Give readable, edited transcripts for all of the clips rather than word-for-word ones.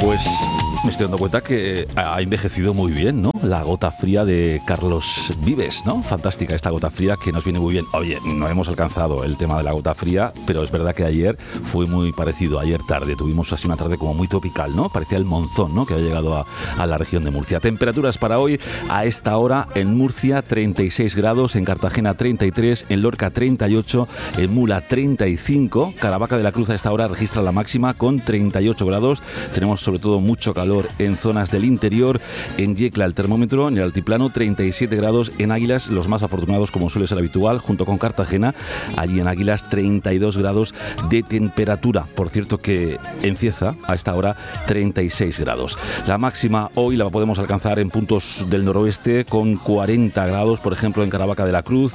Pues me estoy dando cuenta que ha envejecido muy bien, ¿no? La gota fría de Carlos Vives, ¿no? Fantástica esta gota fría que nos viene muy bien. Oye, no hemos alcanzado el tema de la gota fría, pero es verdad que ayer fue muy parecido. Ayer tarde tuvimos así una tarde como muy tropical, ¿no? Parecía el monzón, ¿no? Que había llegado a la región de Murcia. Temperaturas para hoy a esta hora en Murcia 36 grados, en Cartagena 33, en Lorca 38, en Mula 35. Caravaca de la Cruz a esta hora registra la máxima con 38 grados. Tenemos sobre todo mucho calor en zonas del interior. En Yecla el termómetro en el altiplano 37 grados. En Águilas los más afortunados, como suele ser habitual, junto con Cartagena. Allí en Águilas 32 grados de temperatura. Por cierto que en Cieza a esta hora 36 grados. La máxima hoy la podemos alcanzar en puntos del noroeste con 40 grados, por ejemplo en Caravaca de la Cruz.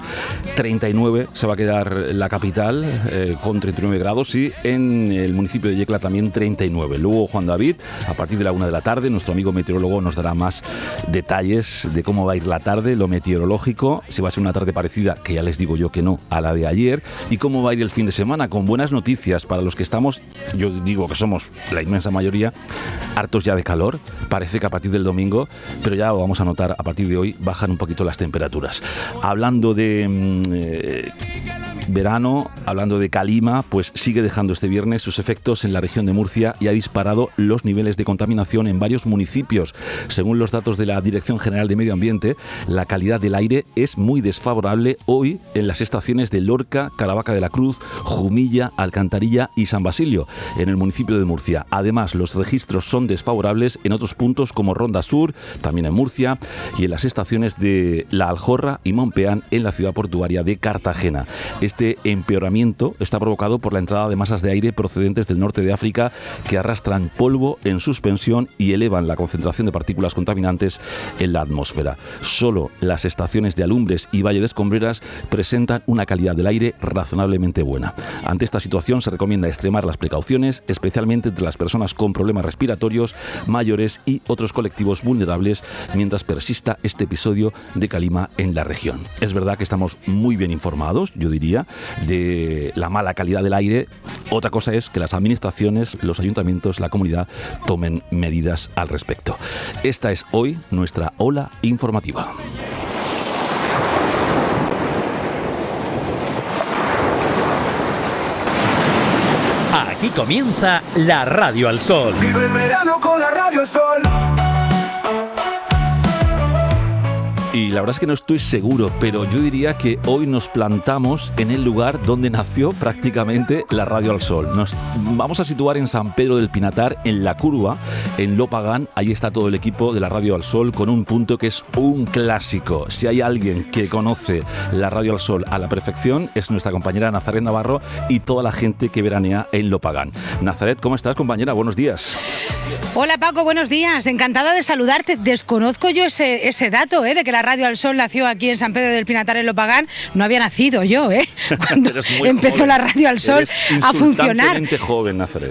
39 se va a quedar la capital con 39 grados y en el municipio de Yecla también 39. Luego Juan David, a partir de la 1 de la tarde, nuestro amigo meteorólogo nos dará más detalles de cómo va a ir la tarde, lo meteorológico, si va a ser una tarde parecida, que ya les digo yo que no, a la de ayer, y cómo va a ir el fin de semana, con buenas noticias para los que estamos, yo digo que somos la inmensa mayoría, hartos ya de calor. Parece que a partir del domingo, pero ya lo vamos a notar, a partir de hoy bajan un poquito las temperaturas. Hablando de verano, hablando de calima, pues sigue dejando este viernes sus efectos en la región de Murcia y ha disparado los niveles de contaminación en varios municipios. Según los datos de la Dirección General de Medio Ambiente, la calidad del aire es muy desfavorable hoy en las estaciones de Lorca, Caravaca de la Cruz, Jumilla, Alcantarilla y San Basilio, en el municipio de Murcia. Además, los registros son desfavorables en otros puntos como Ronda Sur, también en Murcia, y en las estaciones de La Aljorra y Montpeán en la ciudad portuaria de Cartagena. Este empeoramiento está provocado por la entrada de masas de aire procedentes del norte de África que arrastran polvo en suspensión y elevan la concentración de partículas contaminantes en la atmósfera. Solo las estaciones de Alumbres y Valle de Escombreras presentan una calidad del aire razonablemente buena. Ante esta situación se recomienda extremar las precauciones, especialmente entre las personas con problemas respiratorios, mayores y otros colectivos vulnerables, mientras persista este episodio de calima en la región. Es verdad que estamos muy bien informados, yo diría, de la mala calidad del aire. Otra cosa es que las administraciones, los ayuntamientos, la comunidad tomen medidas al respecto. Esta es hoy nuestra ola informativa. Aquí comienza la Radio al Sol. Vive el verano con la Radio al Sol. Y la verdad es que no estoy seguro, pero yo diría que hoy nos plantamos en el lugar donde nació prácticamente la Radio al Sol. Nos vamos a situar en San Pedro del Pinatar, en La Curva, en Lopagán. Ahí está todo el equipo de la Radio al Sol con un punto que es un clásico. Si hay alguien que conoce la Radio al Sol a la perfección, es nuestra compañera Nazaret Navarro y toda la gente que veranea en Lopagán. Nazaret, ¿cómo estás, compañera? Buenos días. Hola Paco, buenos días. Encantada de saludarte. Desconozco yo ese dato, de que la Radio al Sol nació aquí en San Pedro del Pinatar, en Lopagán. No había nacido yo, cuando empezó joven. La Radio al Sol a funcionar. Insultantemente joven, Nazaret.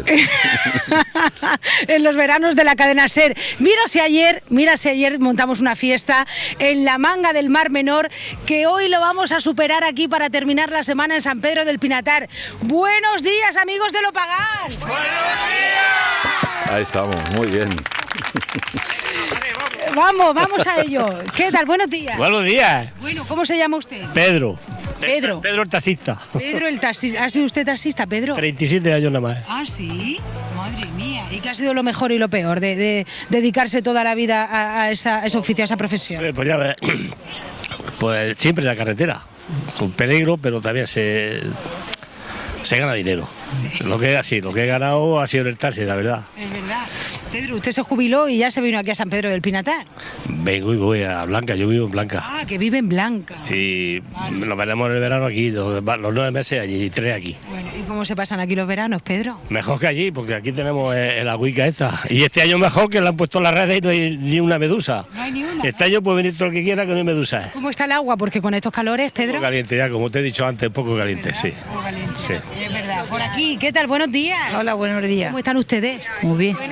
En los veranos de la cadena SER. Mira si ayer montamos una fiesta en la Manga del Mar Menor, que hoy lo vamos a superar aquí para terminar la semana en San Pedro del Pinatar. Buenos días, amigos de Lopagán. ¡Buenos días! Ahí estamos, muy bien. Vamos a ello. ¿Qué tal? Buenos días. Buenos días. Bueno, ¿cómo se llama usted? Pedro. Pedro. Pedro el taxista. Pedro el taxista. ¿Ha sido usted taxista, Pedro? 37 años nada más. Ah, sí. Madre mía. ¿Y qué ha sido lo mejor y lo peor de dedicarse toda la vida a ese oficio, a esa profesión? Pues ya ves, pues siempre en la carretera. Con peligro, pero también se gana dinero. Sí. Lo que he ganado ha sido en el taxi, la verdad. Es verdad. Pedro, usted se jubiló y ya se vino aquí a San Pedro del Pinatar. Vengo y voy a Blanca, yo vivo en Blanca. Ah, que vive en Blanca. Y nos veremos en el verano aquí, los 9 meses allí y 3 aquí. Bueno, ¿y cómo se pasan aquí los veranos, Pedro? Mejor que allí, porque aquí tenemos el agüica esta. Y este año mejor, que le han puesto las redes y no hay ni una medusa. No hay ni una. Este año puede venir todo el que quiera, que no hay medusa. ¿Cómo está el agua? Porque con estos calores, Pedro... Un poco caliente ya, como te he dicho antes, un poco caliente, ¿verdad? sí. Un poco caliente. Sí. Es verdad. Por aquí, ¿qué tal? Buenos días. Hola, buenos días. ¿Cómo están ustedes? Muy bien. Buenos días,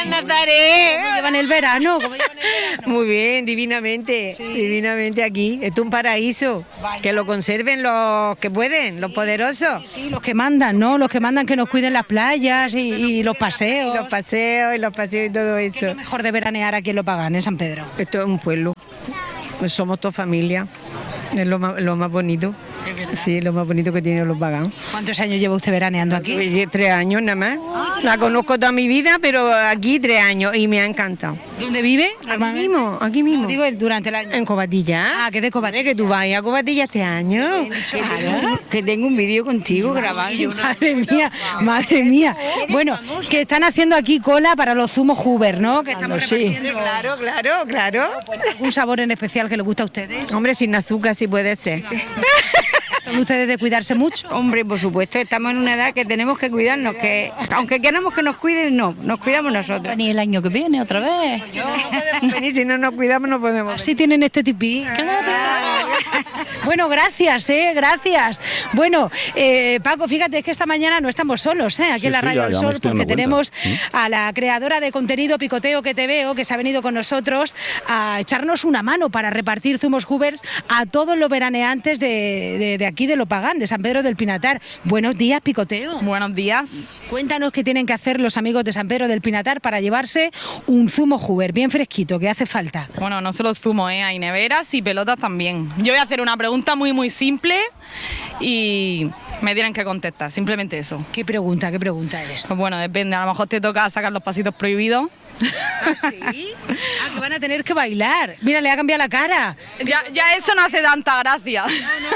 días, Nazaret. ¿Cómo llevan el verano? ¿Cómo llevan el verano? Muy bien, divinamente, divinamente aquí. Esto es un paraíso. Que lo conserven los que pueden, los poderosos. Sí, los que mandan, ¿no? Los que mandan que nos cuiden las playas y los paseos. Los paseos y todo ¿Qué es eso. lo mejor de veranear aquí en Lo Pagán, en San Pedro? Esto es un pueblo. Pues somos toda familia. Es lo más bonito. Sí, lo más bonito que tiene Los Pagán. ¿Cuántos años lleva usted veraneando aquí? 3 años nada más. La conozco toda mi vida, pero aquí 3 años y me ha encantado. ¿Dónde vive? Aquí mismo. Digo, durante el año. En Cobatilla. Ah, que de Cobatilla. Que tú vayas a Cobatilla este año. Claro, que tengo un vídeo contigo grabado. Madre mía. Bueno, que están haciendo aquí cola para los zumos Huber, ¿no? Que estamos repartiendo. Claro. ¿Un sabor en especial que les gusta a ustedes? Hombre, sin azúcar si puede ser. ¿Son ustedes de cuidarse mucho? Hombre, por supuesto, estamos en una edad que tenemos que cuidarnos, que aunque queramos que nos cuiden, no, nos cuidamos nosotros. Ni el año que viene otra vez. Si no nos cuidamos no podemos. Sí tienen este tipí. Bueno, gracias, gracias. Bueno, Paco, fíjate que esta mañana no estamos solos, aquí Sí, en la sí, Radio ya del me Sol, estoy porque dando tenemos cuenta. a la creadora de contenido Picoteo que te veo, que se ha venido con nosotros a echarnos una mano para repartir zumos Hubers a todos los veraneantes de aquí de Lo Pagán, de San Pedro del Pinatar. Buenos días, Picoteo. Buenos días. Cuéntanos qué tienen que hacer los amigos de San Pedro del Pinatar para llevarse un zumo Huber bien fresquito, que hace falta. Bueno, no solo zumo, hay neveras y pelotas también. Yo voy a hacer una pregunta muy simple y me tienen que contestar, simplemente eso. ¿Qué pregunta eres? Pues bueno, depende, a lo mejor te toca sacar los pasitos prohibidos. ¿Ah, sí? Ah, que van a tener que bailar. Mira, le ha cambiado la cara. Ya eso no hace tanta gracia.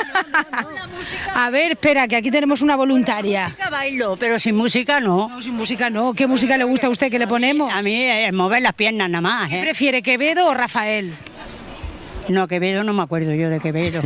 A ver, espera, que aquí tenemos una voluntaria. Bailo, pero sin música no. No, sin música no. ¿Qué música le gusta a usted que le ponemos? A mí es mover las piernas nada más. ¿Qué prefiere, Quevedo o Rafael? No, Quevedo no me acuerdo yo de Quevedo.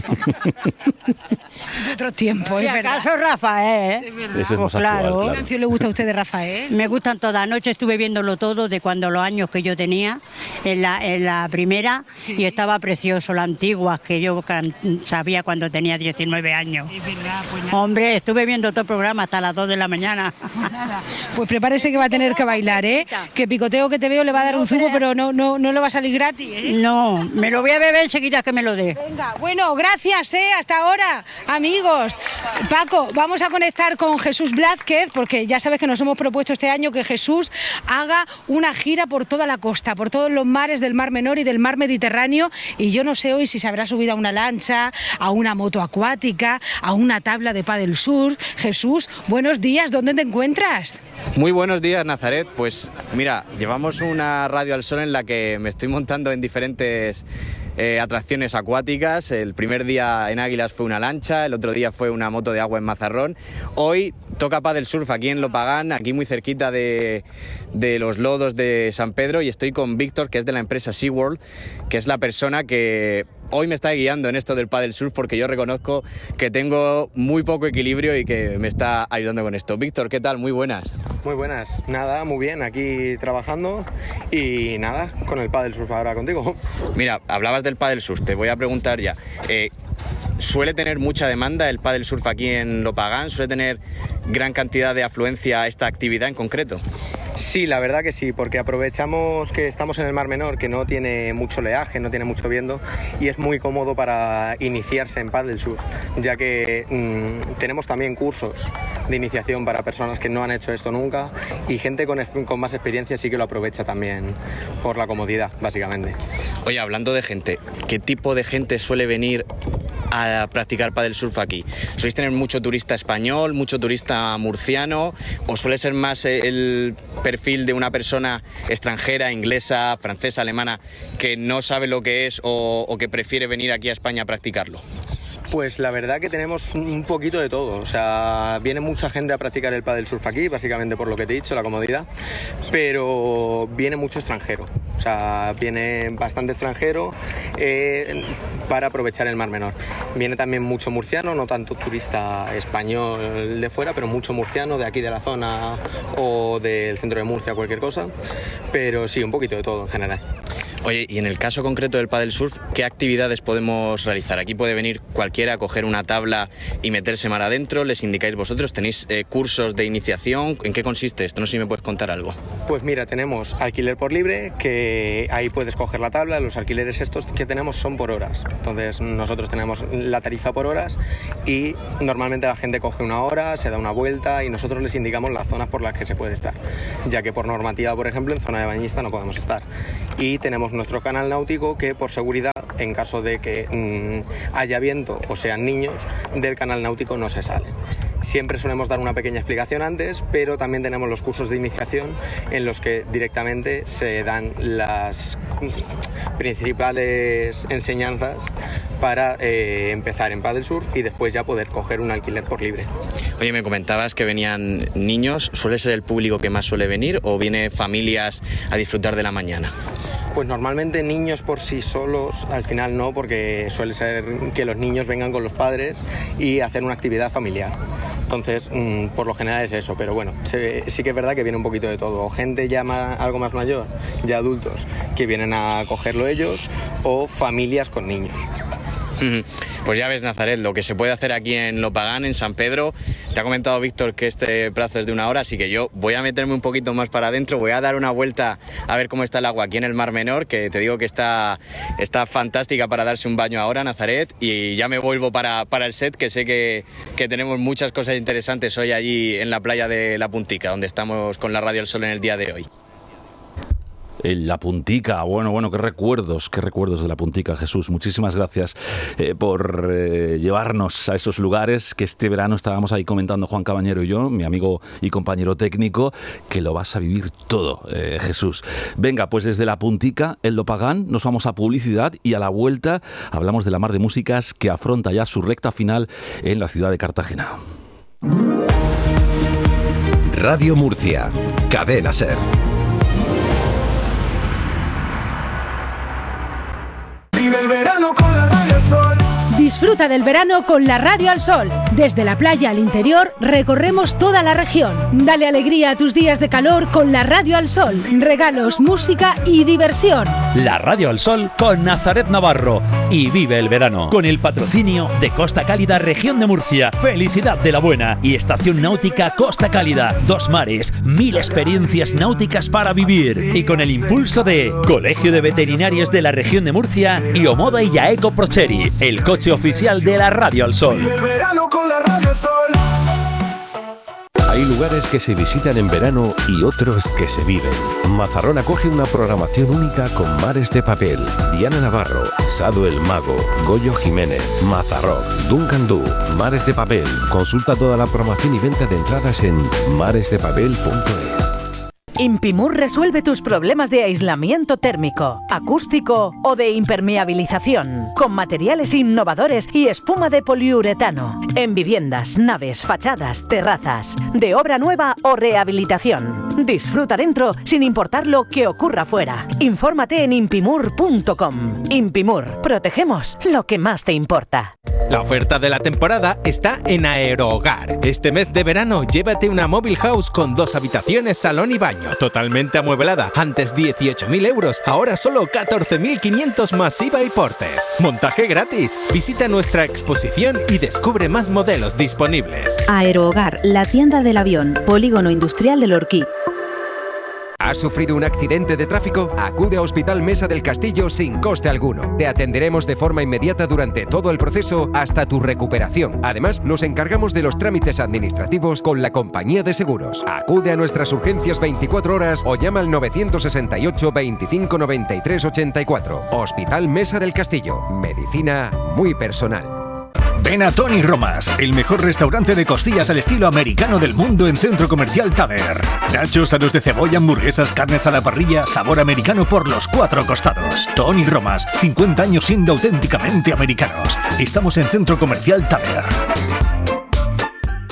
De otros tiempos, Si es verdad. acaso Rafael, Ese es más claro. actual, ¿Qué claro. canción le gusta a usted de Rafael? Me gustan todas. Anoche estuve viéndolo todo de cuando los años que yo tenía en la primera y estaba precioso, las antiguas que yo sabía cuando tenía 19 años. Es verdad, pues nada. Hombre, estuve viendo todo el programa hasta las 2 de la mañana. Pues prepárese que va a tener que bailar, ¿eh? Que Picoteo que te veo le va a dar un zumo, pero no le va a salir gratis, ¿eh? No, me lo voy a beber enseguida que me lo dé. Venga, bueno, gracias, hasta ahora, amigos. Paco, vamos a conectar con Jesús Blázquez, porque ya sabes que nos hemos propuesto este año que Jesús haga una gira por toda la costa, por todos los mares del Mar Menor y del Mar Mediterráneo, y yo no sé hoy si se habrá subido a una lancha, a una moto acuática, a una tabla de pádel surf. Jesús, buenos días, ¿dónde te encuentras? Muy buenos días, Nazaret. Pues mira, llevamos una Radio al Sol en la que me estoy montando en diferentes atracciones acuáticas. El primer día en Águilas fue una lancha, el otro día fue una moto de agua en Mazarrón. Hoy toca pádel surf aquí en Lo Pagán, aquí muy cerquita de los lodos de San Pedro, y estoy con Víctor, que es de la empresa SeaWorld, que es la persona que hoy me está guiando en esto del pádel surf, porque yo reconozco que tengo muy poco equilibrio y que me está ayudando con esto. Víctor, ¿qué tal? Muy buenas. Muy buenas, nada, muy bien, aquí trabajando y nada, con el pádel surf ahora contigo. Mira, hablabas del pádel surf, te voy a preguntar ya. ¿Suele tener mucha demanda el pádel surf aquí en Lo Pagán? ¿Suele tener gran cantidad de afluencia a esta actividad en concreto? Sí, la verdad que sí, porque aprovechamos que estamos en el Mar Menor, que no tiene mucho oleaje, no tiene mucho viento, y es muy cómodo para iniciarse en pádel surf, ya que tenemos también cursos de iniciación para personas que no han hecho esto nunca, y gente con más experiencia sí que lo aprovecha también por la comodidad, básicamente. Oye, hablando de gente, ¿qué tipo de gente suele venir a practicar pádel surf aquí? ¿Sois tener mucho turista español, mucho turista murciano, o suele ser más el perfil de una persona extranjera, inglesa, francesa, alemana, que no sabe lo que es o que prefiere venir aquí a España a practicarlo? Pues la verdad que tenemos un poquito de todo, o sea, viene mucha gente a practicar el pádel surf aquí, básicamente por lo que te he dicho, la comodidad, pero viene mucho extranjero, o O sea, viene bastante extranjero para aprovechar el Mar Menor. Viene también mucho murciano, no tanto turista español de fuera, pero mucho murciano de aquí de la zona o del centro de Murcia, cualquier cosa. Pero sí, un poquito de todo en general. Oye, y en el caso concreto del paddle surf, ¿qué actividades podemos realizar? Aquí puede venir cualquiera a coger una tabla y meterse mar adentro. ¿Les indicáis vosotros? ¿Tenéis cursos de iniciación? ¿En qué consiste esto? No sé si me puedes contar algo. Pues mira, tenemos alquiler por libre, que ahí puedes coger la tabla. Los alquileres estos que tenemos son por horas. Entonces nosotros tenemos la tarifa por horas y normalmente la gente coge una hora, se da una vuelta y nosotros les indicamos las zonas por las que se puede estar. Ya que por normativa, por ejemplo, en zona de bañista no podemos estar. Y tenemos nuestro canal náutico que por seguridad, en caso de que haya viento o sean niños, del canal náutico no se salen. Siempre solemos dar una pequeña explicación antes, pero también tenemos los cursos de iniciación en los que directamente se dan las principales enseñanzas para empezar en paddle surf y después ya poder coger un alquiler por libre. Oye, me comentabas que venían niños. ¿Suele ser el público que más suele venir o viene familias a disfrutar de la mañana? Pues normalmente niños por sí solos, al final no, porque suele ser que los niños vengan con los padres y hacer una actividad familiar. Entonces, por lo general es eso, pero bueno, sí que es verdad que viene un poquito de todo. O gente ya algo más mayor, ya adultos, que vienen a cogerlo ellos, o familias con niños. Pues ya ves, Nazaret, lo que se puede hacer aquí en Lopagán, en San Pedro. Te ha comentado Víctor que este plazo es de 1 hora, así que yo voy a meterme un poquito más para adentro, voy a dar una vuelta a ver cómo está el agua aquí en el Mar Menor, que te digo que está fantástica para darse un baño ahora, Nazaret, y ya me vuelvo para el set, que sé que tenemos muchas cosas interesantes hoy allí en la playa de La Puntica, donde estamos con la Radio El Sol en el día de hoy. En La Puntica, bueno, qué recuerdos de La Puntica, Jesús. Muchísimas gracias por llevarnos a esos lugares que este verano estábamos ahí comentando Juan Cabañero y yo, mi amigo y compañero técnico, que lo vas a vivir todo, Jesús. Venga, pues desde La Puntica, en Lopagán, nos vamos a publicidad y a la vuelta hablamos de la mar de músicas que afronta ya su recta final en la ciudad de Cartagena. Radio Murcia, Cadena SER. Vive el verano con la Radio al Sol. Disfruta del verano con la Radio al Sol. Desde la playa al interior recorremos toda la región. Dale alegría a tus días de calor con la Radio al Sol. Regalos, música y diversión. La Radio al Sol con Nazaret Navarro. Y vive el verano con el patrocinio de Costa Cálida, Región de Murcia, Felicidad de la Buena y Estación Náutica Costa Cálida. 2 mares, 1000 experiencias náuticas para vivir. Y con el impulso de Colegio de Veterinarios de la Región de Murcia y Omoda y Yaeco Procheri, el coche oficial de la Radio al Sol. Vive el verano con la Radio al Sol. Hay lugares que se visitan en verano y otros que se viven. Mazarrón acoge una programación única con Mares de Papel, Diana Navarro, Sado el Mago, Goyo Jiménez, Mazarrón, Duncan Du, Mares de Papel. Consulta toda la programación y venta de entradas en maresdepapel.es. Impimur resuelve tus problemas de aislamiento térmico, acústico o de impermeabilización, con materiales innovadores y espuma de poliuretano, en viviendas, naves, fachadas, terrazas, de obra nueva o rehabilitación. Disfruta dentro sin importar lo que ocurra fuera. Infórmate en impimur.com. Impimur, protegemos lo que más te importa. La oferta de la temporada está en Aerohogar. Este mes de verano llévate una Mobile House con 2 habitaciones, salón y baño, totalmente amueblada. Antes 18.000 euros, ahora solo 14.500 más IVA y portes. Montaje gratis. Visita nuestra exposición y descubre más modelos disponibles. Aerohogar, la tienda del avión, Polígono Industrial del Orquí. ¿Has sufrido un accidente de tráfico? Acude a Hospital Mesa del Castillo sin coste alguno. Te atenderemos de forma inmediata durante todo el proceso hasta tu recuperación. Además, nos encargamos de los trámites administrativos con la compañía de seguros. Acude a nuestras urgencias 24 horas o llama al 968 25 93 84. Hospital Mesa del Castillo. Medicina muy personal. Ven a Tony Romas, el mejor restaurante de costillas al estilo americano del mundo en Centro Comercial Taber. Nachos, aros de cebolla, hamburguesas, carnes a la parrilla, sabor americano por los 4 costados. Tony Romas, 50 años siendo auténticamente americanos. Estamos en Centro Comercial Taber.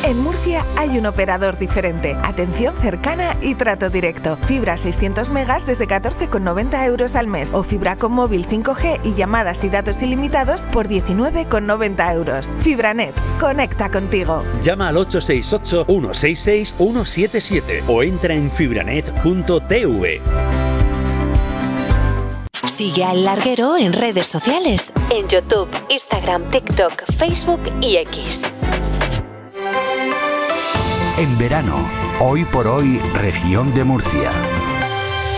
En Murcia hay un operador diferente, atención cercana y trato directo. Fibra 600 megas desde 14,90 euros al mes o fibra con móvil 5G y llamadas y datos ilimitados por 19,90 euros. Fibranet, conecta contigo. Llama al 868-166-177 o entra en fibranet.tv. Sigue a El Larguero en redes sociales, en YouTube, Instagram, TikTok, Facebook y X. En verano, hoy por hoy, región de Murcia.